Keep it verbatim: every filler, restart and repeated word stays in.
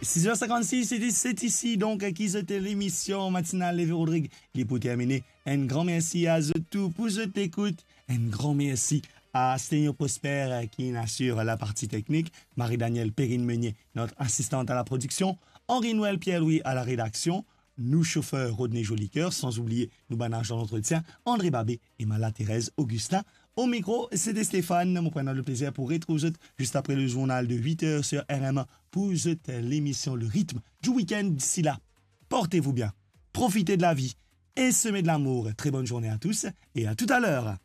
six heures cinquante-six, c'est ici donc qui c'était l'émission matinale Lévi Rodrigue. Il est pour terminer. Un grand merci à tout pour cette écoute. Un grand merci à Sténio Prosper qui assure la partie technique, Marie-Danielle Perrine-Meunier, notre assistante à la production, Henri-Noël Pierre-Louis à la rédaction, nous chauffeurs Rodney Jolicoeur, sans oublier nous banage dans l'entretien, André Babé et Mala Thérèse Augustin. Au micro, c'était Stéphane. Nous prenons le plaisir pour retrouver juste après le journal de huit heures sur R M A pour l'émission Le rythme du week-end. D'ici là, portez-vous bien, profitez de la vie et semez de l'amour. Très bonne journée à tous et à tout à l'heure.